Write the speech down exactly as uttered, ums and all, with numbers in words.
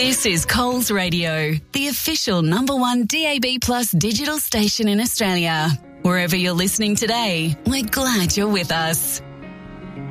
This is Coles Radio, the official number one D A B plus digital station in Australia. Wherever you're listening today, we're glad you're with us.